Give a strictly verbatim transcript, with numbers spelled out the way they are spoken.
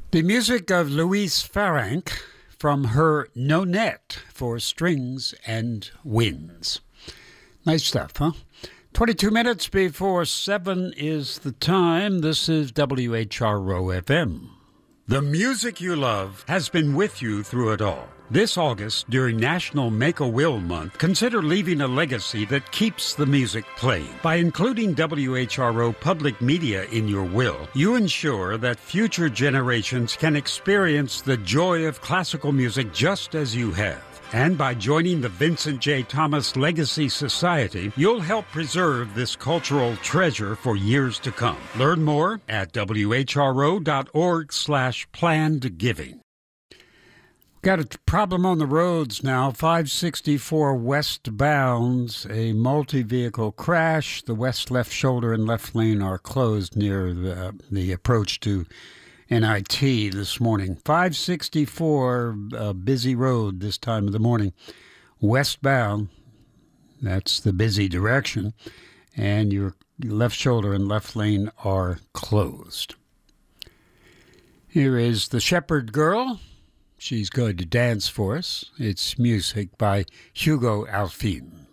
The music of Louise Farrenc from her Nonet for strings and winds. Nice stuff, huh? twenty-two minutes before seven is the time. This is W H R O F M. The music you love has been with you through it all. This August, during National Make-A-Will Month, consider leaving a legacy that keeps the music playing. By including W H R O public media in your will, you ensure that future generations can experience the joy of classical music just as you have. And by joining the Vincent J. Thomas Legacy Society, you'll help preserve this cultural treasure for years to come. Learn more at W H R O dot org slash planned giving. Got a problem on the roads now. five sixty-four westbound, a multi-vehicle crash. The west left shoulder and left lane are closed near the, the approach to N I T this morning. five sixty-four, a busy road this time of the morning. Westbound, that's the busy direction, and your left shoulder and left lane are closed. Here is The Shepherd Girl. She's going to dance for us. It's music by Hugo Alfin.